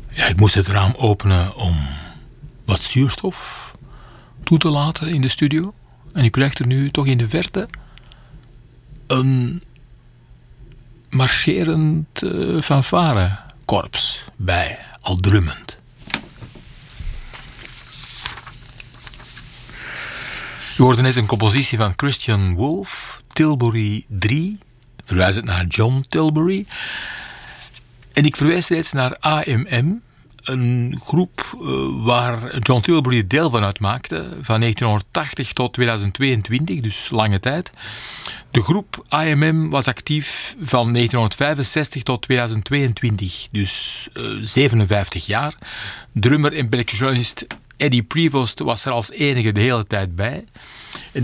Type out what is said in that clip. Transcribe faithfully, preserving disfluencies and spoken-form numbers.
Ja, ik moest het raam openen om wat zuurstof toe te laten in de studio. En ik krijg er nu toch in de verte een marcherend uh, fanfarekorps bij, al drummend. Je hoorde net een compositie van Christian Wolff, Tilbury drie, verwijzend naar John Tilbury. En ik verwijs reeds naar A M M, een groep uh, waar John Tilbury deel van uitmaakte, van negentienhonderdtachtig tot tweeduizend tweeëntwintig, dus lange tijd. De groep A M M was actief van negentienhonderdvijfenzestig tot tweeduizend tweeëntwintig, dus uh, zevenenvijftig jaar. Drummer en percussionist Eddie Prevost was er als enige de hele tijd bij.